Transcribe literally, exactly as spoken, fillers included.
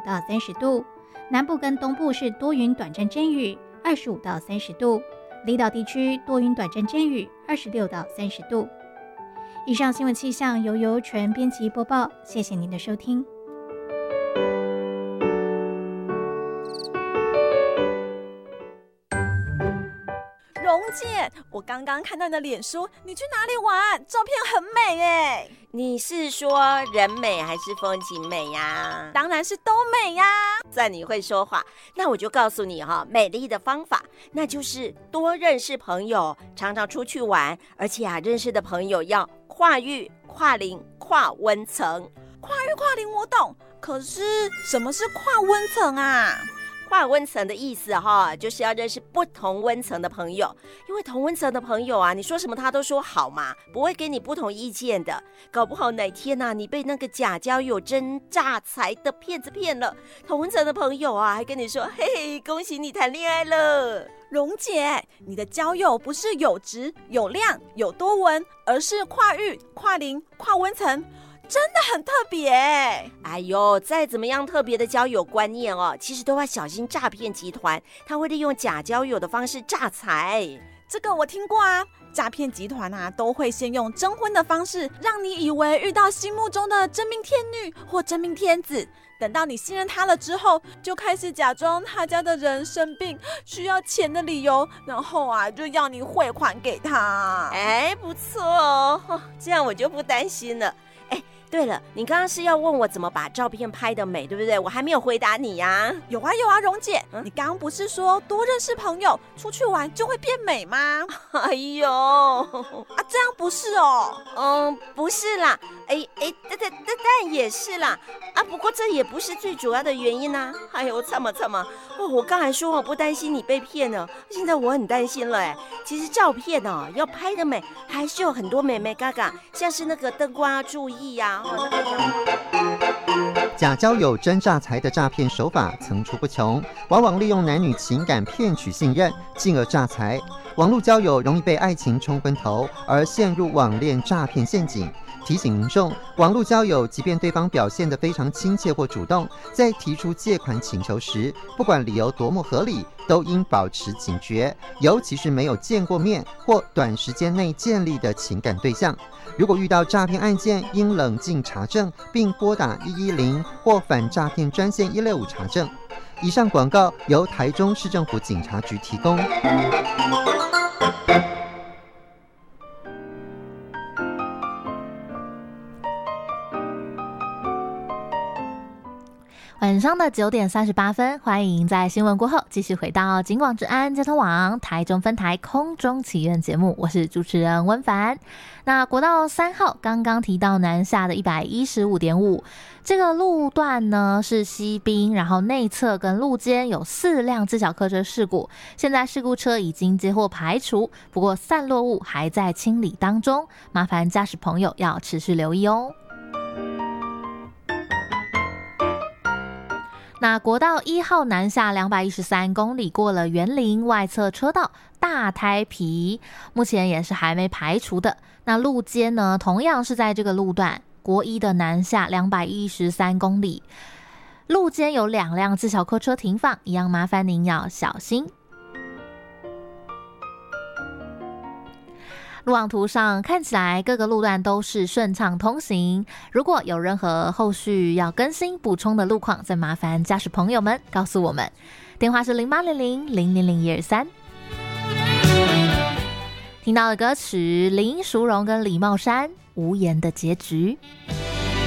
到三十度，南部跟东部是多云短暂阵雨，二十五到三十度，离岛地区多云短暂阵雨，二十六到三十度。以上新闻气象由由纯编辑播报，谢谢您的收听。 蓉姐，我刚刚看到你的脸书，你去哪里玩？照片很美耶。 你是说人美还是风景美呀？ 当然是都美呀。 算你会说话，那我就告诉你哈、哦，美丽的方法，那就是多认识朋友，常常出去玩，而且啊，认识的朋友要跨域、跨龄、跨温层。 跨域跨龄我懂，可是什么是跨温层啊？ 跨温层的意思哈，就是要认识不同温层的朋友，因为同温层的朋友啊，你说什么他都说好嘛，不会给你不同意见的。搞不好哪天啊，你被那个假交友真诈财的骗子骗了，同温层的朋友啊，还跟你说，嘿嘿，恭喜你谈恋爱了。 蓉姐，你的交友不是有质、有量、有多文，而是跨域、跨龄、跨温层。真的很特别。 哎呦，再怎么样特别的交友观念哦，其实都要小心诈骗集团，他会利用假交友的方式诈财。 这个我听过啊，诈骗集团啊都会先用征婚的方式，让你以为遇到心目中的真命天女或真命天子。等到你信任他了之后，就开始假装他家的人生病需要钱的理由，然后啊就要你汇款给他。 哎，不错哦，这样我就不担心了。哎，对了，你刚刚是要问我怎么把照片拍得美，对不对？我还没有回答你呀。 有啊有啊，蓉姐，嗯、你刚刚不是说多认识朋友，出去玩就会变美吗？ 哎呦， 啊，这样不是哦。 嗯，不是啦。哎哎，但但但但也是啦。啊，不过这也不是最主要的原因呐、啊。哎呦，惨嘛惨嘛！哦，我刚才说我不担心你被骗了，现在我很担心了哎。其实照片哦，要拍得美，还是有很多美美嘎嘎，像是那个灯光要注意呀、啊。哦，那个假交友真诈财的诈骗手法层出不穷，往往利用男女情感骗取信任，进而诈财。网络交友容易被爱情冲昏头，而陷入网恋诈骗陷阱。提醒民众，网络交友即便对方表现得非常亲切或主动，在提出借款请求时，不管理由多么合理，都应保持警觉，尤其是没有见过面或短时间内建立的情感对象。如果遇到诈骗案件，应冷静查证，并拨打一一零或反诈骗专线一六五查证。以上广告由台中市政府警察局提供。 晚上的九点三十八分，欢迎在新闻过后继续回到警广治安交通网台中分台空中祈愿节目，我是主持人温凡。那国道三号刚刚提到南下的 一百一十五点五 这个路段呢是西滨，然后内侧跟路肩有四辆自小客车事故，现在事故车已经接获排除，不过散落物还在清理当中，麻烦驾驶朋友要持续留意哦。那国道一号南下两百一十三公里，过了园林外侧车道大胎皮，目前也是还没排除的。那路肩呢，同样是在这个路段国一的南下两百一十三公里，路肩有两辆自小客车停放，一样麻烦您要小心。路网图上看起来各个路段都是顺畅通行，如果有任何后续要更新补充的路况，再麻烦驾驶朋友们告诉我们，电话是零八零零零零零一二三。听到的歌曲林淑荣跟李茂山无言的结局。